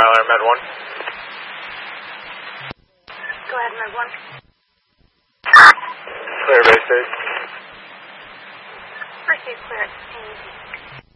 Tyler, Med 1. Go ahead, Med 1. Clear base 8. First aid clear at 16.